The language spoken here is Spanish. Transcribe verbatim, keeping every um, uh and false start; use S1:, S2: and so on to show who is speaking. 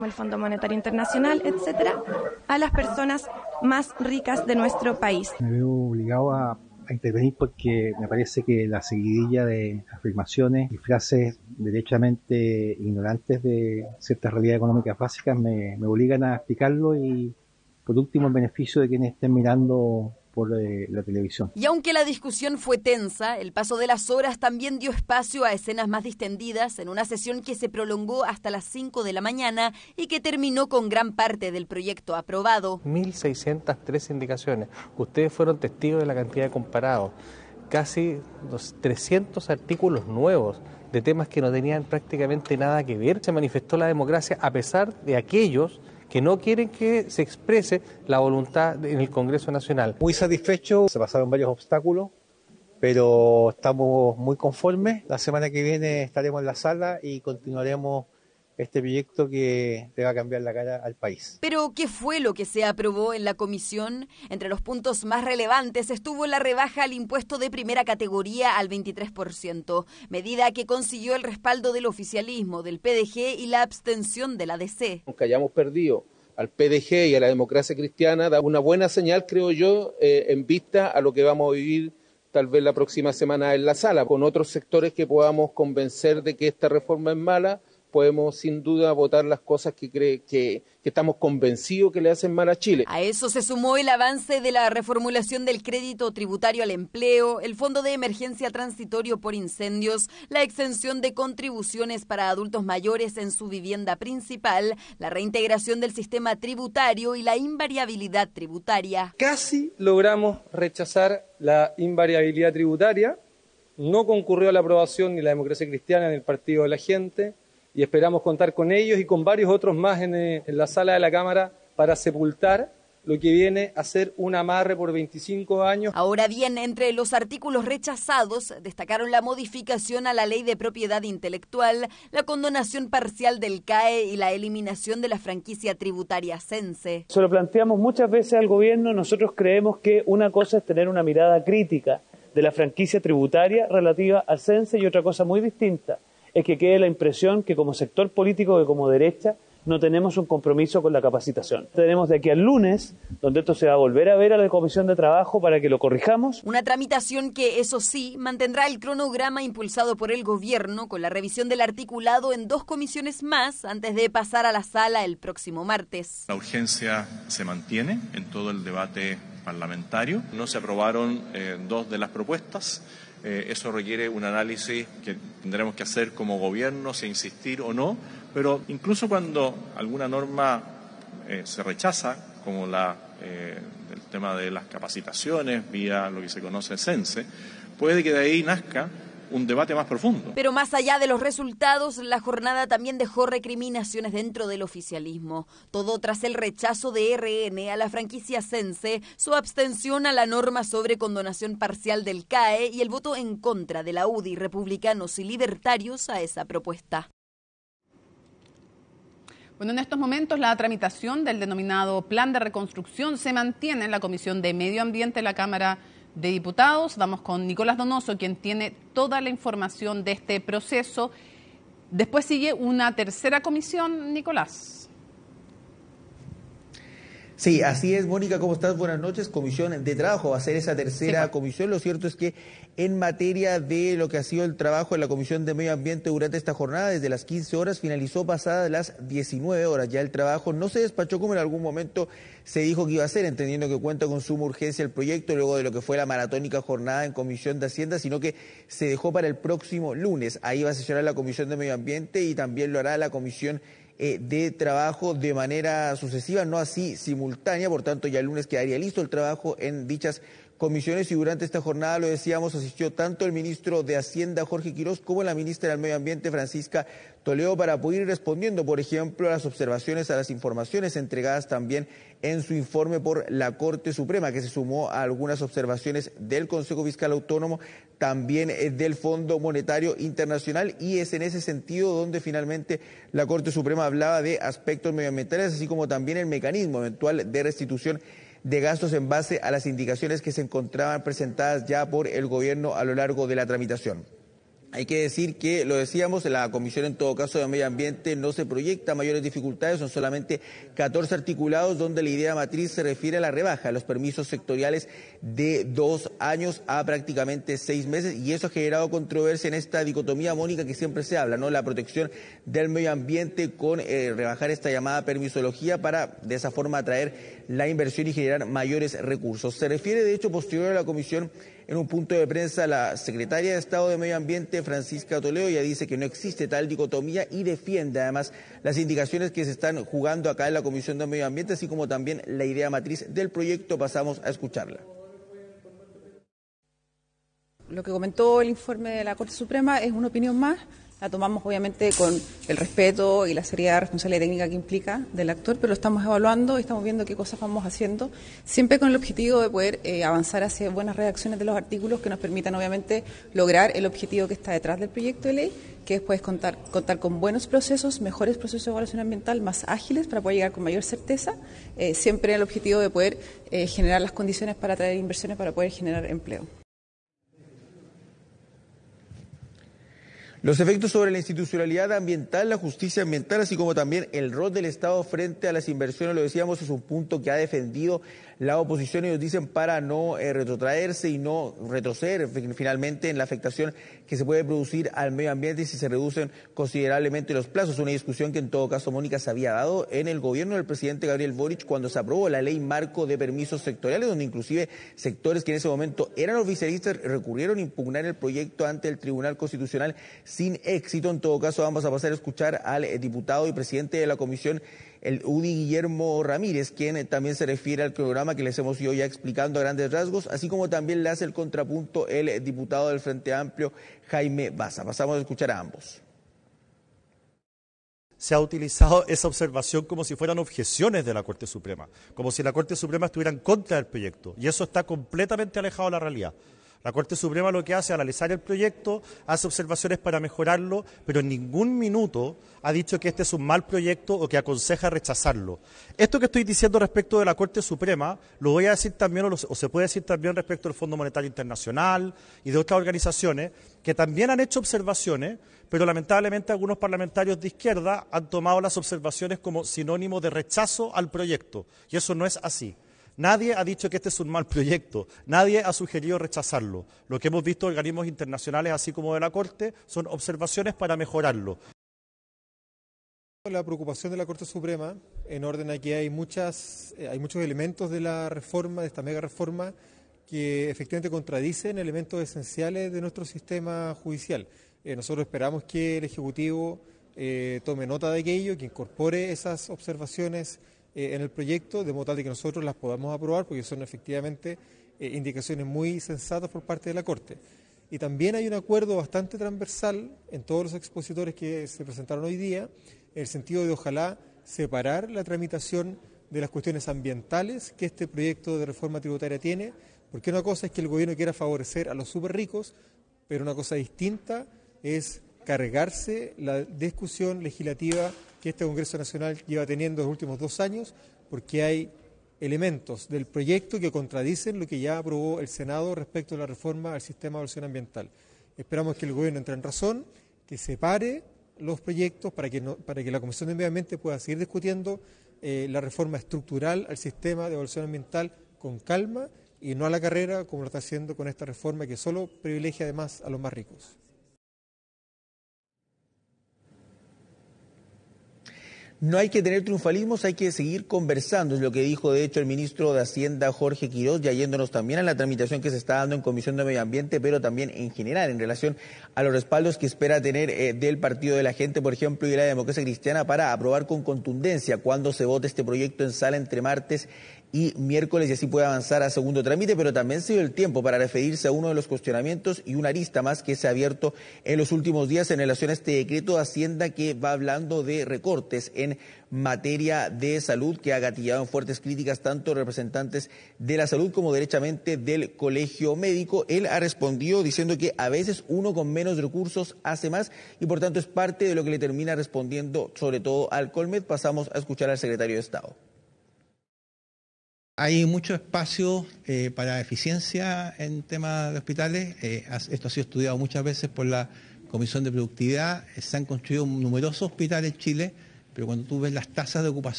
S1: el Fondo Monetario Internacional, etcétera, a las personas más ricas de nuestro país.
S2: Me veo obligado a, a intervenir porque me parece que la seguidilla de afirmaciones y frases derechamente ignorantes de ciertas realidades económicas básicas me, me obligan a explicarlo y, por último, en beneficio de quienes estén mirando por eh, la televisión.
S3: Y aunque la discusión fue tensa, el paso de las horas también dio espacio a escenas más distendidas en una sesión que se prolongó hasta las cinco de la mañana y que terminó con gran parte del proyecto aprobado.
S4: mil seiscientas tres indicaciones. Ustedes fueron testigos de la cantidad de comparados. Casi los trescientos artículos nuevos de temas que no tenían prácticamente nada que ver. Se manifestó la democracia a pesar de aquellos que no quieren que se exprese la voluntad en el Congreso Nacional.
S2: Muy satisfecho, se pasaron varios obstáculos, pero estamos muy conformes. La semana que viene estaremos en la sala y continuaremos este proyecto que le va a cambiar la cara al país.
S3: Pero, ¿qué fue lo que se aprobó en la comisión? Entre los puntos más relevantes estuvo la rebaja al impuesto de primera categoría al veintitrés por ciento, medida que consiguió el respaldo del oficialismo, del P D G y la abstención de la D C.
S5: Aunque hayamos perdido al P D G y a la democracia cristiana, da una buena señal, creo yo, eh, en vista a lo que vamos a vivir tal vez la próxima semana en la sala, con otros sectores que podamos convencer de que esta reforma es mala. Podemos sin duda votar las cosas que, cree, que, que estamos convencidos que le hacen mal a Chile.
S3: A eso se sumó el avance de la reformulación del crédito tributario al empleo, el fondo de emergencia transitorio por incendios, la exención de contribuciones para adultos mayores en su vivienda principal, la reintegración del sistema tributario y la invariabilidad tributaria.
S6: Casi logramos rechazar la invariabilidad tributaria, no concurrió a la aprobación ni la democracia cristiana ni el Partido de la Gente, y esperamos contar con ellos y con varios otros más en, en la sala de la Cámara para sepultar lo que viene a ser un amarre por veinticinco años.
S3: Ahora bien, entre los artículos rechazados destacaron la modificación a la Ley de Propiedad Intelectual, la condonación parcial del C A E y la eliminación de la franquicia tributaria Cense.
S7: Se lo planteamos muchas veces al gobierno. Nosotros creemos que una cosa es tener una mirada crítica de la franquicia tributaria relativa al Cense y otra cosa muy distinta es que quede la impresión que como sector político, que como derecha, no tenemos un compromiso con la capacitación. Tenemos de aquí al lunes, donde esto se va a volver a ver a la Comisión de Trabajo para que lo corrijamos.
S3: Una tramitación que, eso sí, mantendrá el cronograma impulsado por el gobierno con la revisión del articulado en dos comisiones más antes de pasar a la sala el próximo martes.
S8: La urgencia se mantiene en todo el debate parlamentario. No se aprobaron eh, dos de las propuestas. Eh, eso requiere un análisis que tendremos que hacer como gobierno, si insistir o no, pero incluso cuando alguna norma eh, se rechaza, como la eh, el tema de las capacitaciones vía lo que se conoce Cense, puede que de ahí nazca un debate más profundo.
S3: Pero más allá de los resultados, la jornada también dejó recriminaciones dentro del oficialismo. Todo tras el rechazo de R N a la franquicia Cense, su abstención a la norma sobre condonación parcial del C A E y el voto en contra de la U D I, republicanos y libertarios, a esa propuesta.
S9: Bueno, en estos momentos la tramitación del denominado Plan de Reconstrucción se mantiene en la Comisión de Medio Ambiente de la Cámara de Diputados. Vamos con Nicolás Donoso, quien tiene toda la información de este proceso. Después sigue una tercera comisión, Nicolás.
S10: Sí, así es, Mónica, ¿cómo estás? Buenas noches. Comisión de Trabajo va a ser esa tercera sí, comisión. Lo cierto es que en materia de lo que ha sido el trabajo en la Comisión de Medio Ambiente durante esta jornada, desde las quince horas, finalizó pasadas las diecinueve horas. Ya el trabajo no se despachó como en algún momento se dijo que iba a ser, entendiendo que cuenta con suma urgencia el proyecto luego de lo que fue la maratónica jornada en Comisión de Hacienda, sino que se dejó para el próximo lunes. Ahí va a sesionar la Comisión de Medio Ambiente y también lo hará la Comisión de trabajo de manera sucesiva, no así simultánea, por tanto ya el lunes quedaría listo el trabajo en dichas comisiones y durante esta jornada, lo decíamos, asistió tanto el ministro de Hacienda, Jorge Quirós, como la ministra del Medio Ambiente, Francisca Toledo, para poder ir respondiendo, por ejemplo, a las observaciones, a las informaciones entregadas también en su informe por la Corte Suprema, que se sumó a algunas observaciones del Consejo Fiscal Autónomo, también del Fondo Monetario Internacional, y es en ese sentido donde finalmente la Corte Suprema hablaba de aspectos medioambientales, así como también el mecanismo eventual de restitución de gastos en base a las indicaciones que se encontraban presentadas ya por el gobierno a lo largo de la tramitación. Hay que decir que, lo decíamos, la Comisión en todo caso de Medio Ambiente no se proyecta mayores dificultades, son solamente catorce articulados donde la idea matriz se refiere a la rebaja de los permisos sectoriales de dos años a prácticamente seis meses, y eso ha generado controversia en esta dicotomía, Mónica, que siempre se habla, ¿no? La protección del medio ambiente con eh, rebajar esta llamada permisología para de esa forma atraer la inversión y generar mayores recursos. Se refiere, de hecho, posterior a la Comisión, en un punto de prensa, la secretaria de Estado de Medio Ambiente, Francisca Toledo, ya dice que no existe tal dicotomía y defiende además las indicaciones que se están jugando acá en la Comisión de Medio Ambiente, así como también la idea matriz del proyecto. Pasamos a escucharla.
S11: Lo que comentó el informe de la Corte Suprema es una opinión más. La tomamos obviamente con el respeto y la seriedad, responsabilidad técnica que implica del actor, pero lo estamos evaluando y estamos viendo qué cosas vamos haciendo, siempre con el objetivo de poder eh, avanzar hacia buenas redacciones de los artículos que nos permitan obviamente lograr el objetivo que está detrás del proyecto de ley, que es pues contar, contar con buenos procesos, mejores procesos de evaluación ambiental, más ágiles para poder llegar con mayor certeza, eh, siempre el objetivo de poder eh, generar las condiciones para atraer inversiones, para poder generar empleo.
S10: Los efectos sobre la institucionalidad ambiental, la justicia ambiental, así como también el rol del Estado frente a las inversiones, lo decíamos, es un punto que ha defendido la oposición. Ellos dicen para no eh, retrotraerse y no retroceder finalmente en la afectación que se puede producir al medio ambiente si se reducen considerablemente los plazos. Una discusión que en todo caso, Mónica, se había dado en el gobierno del presidente Gabriel Boric cuando se aprobó la ley marco de permisos sectoriales, donde inclusive sectores que en ese momento eran oficialistas recurrieron a impugnar el proyecto ante el Tribunal Constitucional sin éxito. En todo caso, vamos a pasar a escuchar al diputado y presidente de la comisión, el U D I Guillermo Ramírez, quien también se refiere al cronograma que les hemos ido ya explicando a grandes rasgos, así como también le hace el contrapunto el diputado del Frente Amplio, Jaime Baza. Pasamos a escuchar a ambos.
S12: Se ha utilizado esa observación como si fueran objeciones de la Corte Suprema, como si la Corte Suprema estuviera en contra del proyecto, y eso está completamente alejado de la realidad. La Corte Suprema lo que hace es analizar el proyecto, hace observaciones para mejorarlo, pero en ningún minuto ha dicho que este es un mal proyecto o que aconseja rechazarlo. Esto que estoy diciendo respecto de la Corte Suprema, lo voy a decir también, o, lo, o se puede decir también respecto del Fondo Monetario Internacional y de otras organizaciones que también han hecho observaciones, pero lamentablemente algunos parlamentarios de izquierda han tomado las observaciones como sinónimo de rechazo al proyecto, y eso no es así. Nadie ha dicho que este es un mal proyecto, nadie ha sugerido rechazarlo. Lo que hemos visto de organismos internacionales, así como de la Corte, son observaciones para mejorarlo.
S13: La preocupación de la Corte Suprema, en orden a que hay, muchas, hay muchos elementos de la reforma, de esta mega reforma, que efectivamente contradicen elementos esenciales de nuestro sistema judicial. Eh, nosotros esperamos que el Ejecutivo eh, tome nota de aquello, que incorpore esas observaciones Eh, en el proyecto, de modo tal de que nosotros las podamos aprobar, porque son efectivamente eh, indicaciones muy sensatas por parte de la Corte. Y también hay un acuerdo bastante transversal en todos los expositores que se presentaron hoy día, en el sentido de ojalá separar la tramitación de las cuestiones ambientales que este proyecto de reforma tributaria tiene, porque una cosa es que el gobierno quiera favorecer a los súper ricos, pero una cosa distinta es cargarse la discusión legislativa que este Congreso Nacional lleva teniendo los últimos dos años, porque hay elementos del proyecto que contradicen lo que ya aprobó el Senado respecto a la reforma al sistema de evaluación ambiental. Esperamos que el gobierno entre en razón, que separe los proyectos para que, no, para que la Comisión de Medio Ambiente pueda seguir discutiendo eh, la reforma estructural al sistema de evaluación ambiental con calma y no a la carrera como lo está haciendo con esta reforma que solo privilegia además a los más ricos.
S10: No hay que tener triunfalismos, hay que seguir conversando, es lo que dijo de hecho el ministro de Hacienda Jorge Quiroz, ya yéndonos también a la tramitación que se está dando en Comisión de Medio Ambiente, pero también en general en relación a los respaldos que espera tener eh, del Partido de la Gente, por ejemplo, y de la Democracia Cristiana para aprobar con contundencia cuando se vote este proyecto en sala entre martes y miércoles y así puede avanzar a segundo trámite, pero también se dio el tiempo para referirse a uno de los cuestionamientos y una arista más que se ha abierto en los últimos días en relación a este decreto de Hacienda que va hablando de recortes en materia de salud, que ha gatillado en fuertes críticas tanto representantes de la salud como derechamente del Colegio Médico. Él ha respondido diciendo que a veces uno con menos recursos hace más y por tanto es parte de lo que le termina respondiendo sobre todo al Colmed. Pasamos a escuchar al secretario de Estado.
S14: Hay mucho espacio eh, para eficiencia en temas de hospitales. Eh, esto ha sido estudiado muchas veces por la Comisión de Productividad, se han construido numerosos hospitales en Chile, pero cuando tú ves las tasas de ocupación